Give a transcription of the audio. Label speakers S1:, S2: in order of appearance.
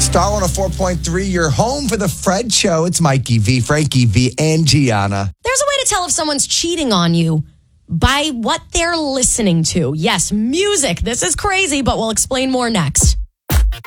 S1: Star 104.3, your home for the Fred Show. It's Mikey V, Frankie V, and Gianna.
S2: There's a way to tell if someone's cheating on you by what they're listening to. Yes, music. This is crazy, but we'll explain more next.